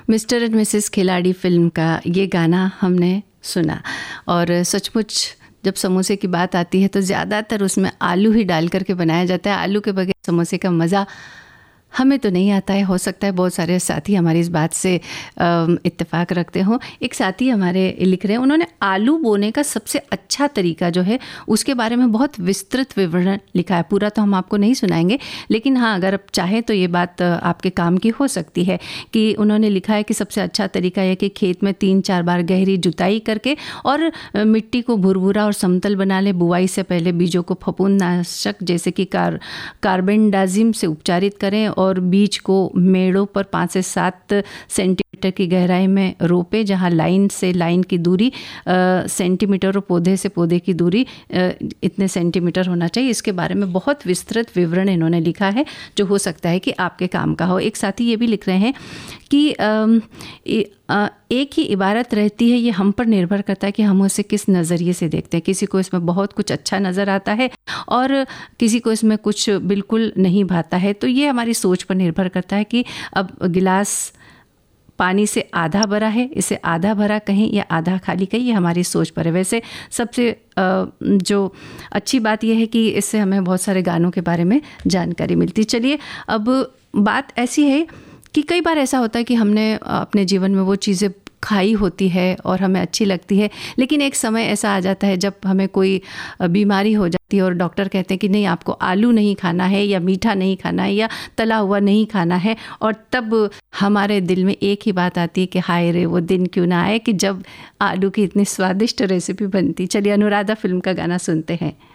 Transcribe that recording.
Mister and Mrs खिलाड़ी film का ये गाना हमने सुना और सचमुच जब समोसे की बात आती है तो ज़्यादातर उसमें आलू ही डाल करके बनाया जाता है। आलू के बगैर समोसे का मज़ा हमें तो नहीं आता है। हो सकता है बहुत सारे साथी हमारी इस बात से इत्तेफाक रखते हों। एक साथी हमारे लिख रहे हैं, उन्होंने आलू बोने का सबसे अच्छा तरीका जो है उसके बारे में बहुत विस्तृत विवरण लिखा है। पूरा तो हम आपको नहीं सुनाएंगे, लेकिन हाँ, अगर आप चाहें तो ये बात आपके काम की हो सकती है कि उन्होंने लिखा है कि सबसे अच्छा तरीका है कि खेत में 3-4 बार गहरी जुताई करके और मिट्टी को भुरभुरा और समतल बना ले। बुआई से पहले बीजों को फफूंदनाशक जैसे कि कार्बेंडाजिम से उपचारित करें और बीज को मेड़ों पर 5 से 7 सेंटीमीटर की गहराई में रोपे, जहां लाइन से लाइन की दूरी सेंटीमीटर और पौधे से पौधे की दूरी इतने सेंटीमीटर होना चाहिए। इसके बारे में बहुत विस्तृत विवरण इन्होंने लिखा है जो हो सकता है कि आपके काम का हो। एक साथी ये भी लिख रहे हैं कि एक ही इबारत रहती है, ये हम पर निर्भर करता है कि हम उसे किस नज़रिए से देखते हैं। किसी को इसमें बहुत कुछ अच्छा नज़र आता है और किसी को इसमें कुछ बिल्कुल नहीं भाता है। तो ये हमारी सोच पर निर्भर करता है कि अब गिलास पानी से आधा भरा है, इसे आधा भरा कहें या आधा खाली कहें, ये हमारी सोच पर है। वैसे सबसे जो अच्छी बात यह है कि इससे हमें बहुत सारे गानों के बारे में जानकारी मिलती। चलिए, अब बात ऐसी है कि कई बार ऐसा होता है कि हमने अपने जीवन में वो चीज़ें खाई होती है और हमें अच्छी लगती है, लेकिन एक समय ऐसा आ जाता है जब हमें कोई बीमारी हो जाती है और डॉक्टर कहते हैं कि नहीं, आपको आलू नहीं खाना है या मीठा नहीं खाना है या तला हुआ नहीं खाना है। और तब हमारे दिल में एक ही बात आती है कि हाय रे, वो दिन क्यों ना आए कि जब आलू की इतनी स्वादिष्ट रेसिपी बनती। चलिए, अनुराधा फिल्म का गाना सुनते हैं।